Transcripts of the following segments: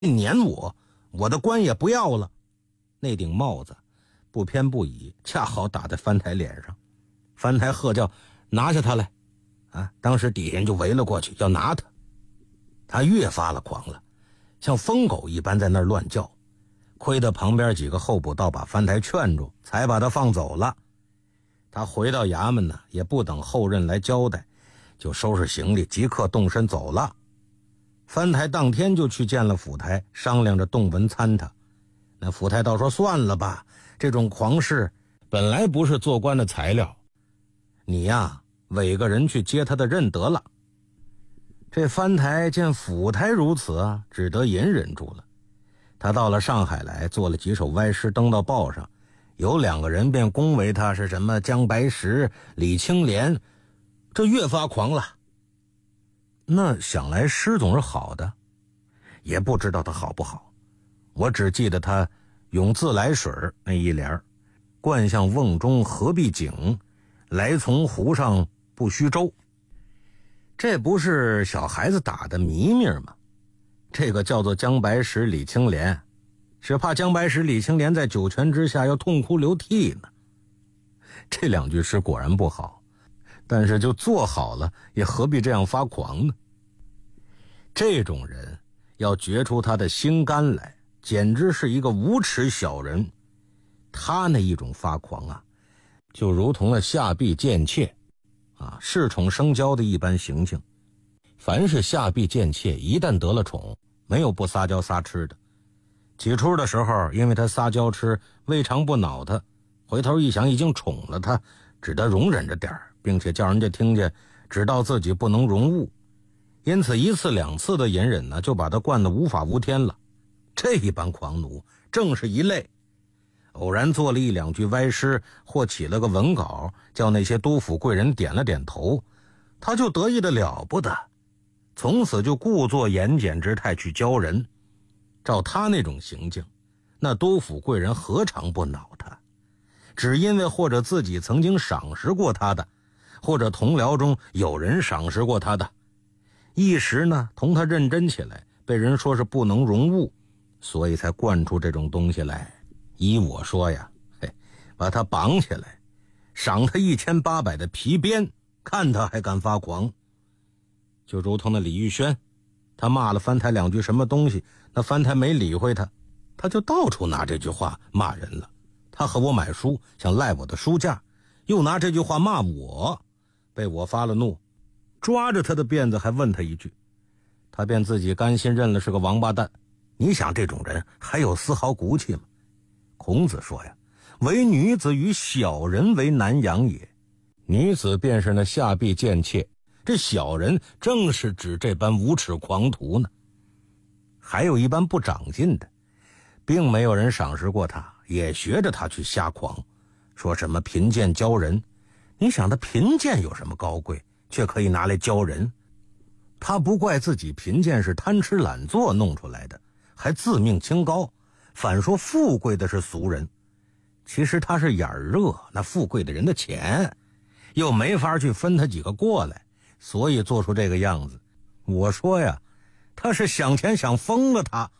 撵我，我的官也不要了。那顶帽子不偏不倚，恰好打在翻台脸上。翻台喝叫：拿下他来！当时底下人就围了过去，要拿他。他越发了狂了，像疯狗一般在那儿乱叫。亏得旁边几个候补倒把翻台劝住，才把他放走了。他回到衙门呢，也不等后任来交代，就收拾行李，即刻动身走了。翻台当天就去见了府台，商量着动文参他。那府台倒说：算了吧，这种狂事本来不是做官的材料，你呀委个人去接他的任得了。这翻台见府台如此啊，只得隐忍住了。他到了上海来，做了几首歪诗登到报上，有2个人便恭维他是什么姜白石、李青莲，这越发狂了。那想来诗总是好的，也不知道他好不好，我只记得他永自来水那一联：惯向瓮中何必井，来从湖上不须舟。这不是小孩子打的谜面吗？这个叫做姜白石、李青莲，是怕姜白石、李青莲在九泉之下要痛哭流涕呢。这2句诗果然不好，但是就做好了，也何必这样发狂呢？这种人要掘出他的心肝来，简直是一个无耻小人。他那一种发狂啊，就如同了下臂贱妾恃宠生骄的一般行径。凡是下臂贱妾一旦得了宠，没有不撒娇撒痴的。起初的时候因为他撒娇痴，未尝不恼他，回头一想已经宠了他，只得容忍着点儿，并且叫人家听见，知道自己不能容物。因此1次2次的隐忍呢，就把他惯得无法无天了。这一般狂奴正是一类，偶然做了1、2句歪诗，或起了个文稿，叫那些督府贵人点了点头，他就得意得了不得，从此就故作严简之态去教人。照他那种行径，那督府贵人何尝不恼他？只因为或者自己曾经赏识过他的，或者同僚中有人赏识过他的，一时呢同他认真起来，被人说是不能容物，所以才惯出这种东西来。依我说呀，把他绑起来，赏他1800的皮鞭，看他还敢发狂。就如同那李玉轩，他骂了翻台2句什么东西，那翻台没理会他，他就到处拿这句话骂人了。他和我买书，想赖我的书架，又拿这句话骂我，被我发了怒，抓着他的辫子还问他一句，他便自己甘心认了是个王八蛋。你想这种人还有丝毫骨气吗？孔子说呀，唯女子与小人为难养也。女子便是那下臂贱妾，这小人正是指这般无耻狂徒呢。还有一般不长进的，并没有人赏识过他，也学着他去瞎狂，说什么贫贱教人。你想他贫贱有什么高贵，却可以拿来教人？他不怪自己贫贱是贪吃懒做弄出来的，还自命清高，反说富贵的是俗人。其实他是眼热，那富贵的人的钱又没法去分他几个过来，所以做出这个样子。我说呀，他是想钱想疯了他。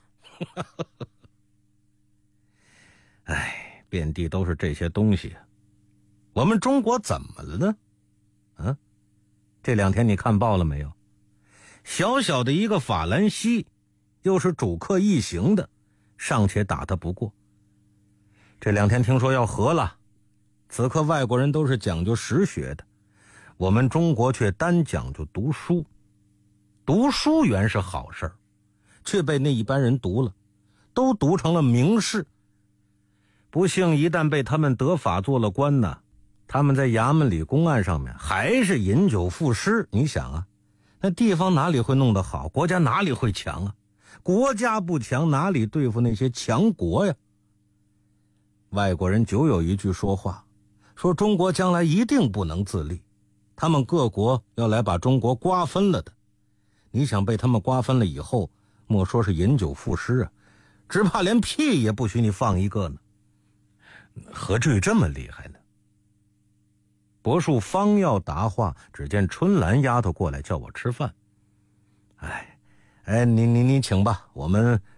遍地都是这些东西，我们中国怎么了呢？这2天你看报了没有？小小的一个法兰西，又是主客一行的，尚且打他不过。这2天听说要和了，此刻外国人都是讲究实学的，我们中国却单讲究读书。读书原是好事儿，却被那一般人读了，都读成了名士。不幸一旦被他们得法做了官呢，他们在衙门里公案上面还是饮酒赋诗。你想啊，那地方哪里会弄得好，国家哪里会强啊？国家不强，哪里对付那些强国呀？外国人久有一句说话，说中国将来一定不能自立，他们各国要来把中国瓜分了的。你想被他们瓜分了以后，莫说是饮酒赋诗啊，只怕连屁也不许你放一个呢。何至于这么厉害呢？伯叔方要答话，只见春兰丫头过来叫我吃饭。你请吧，我们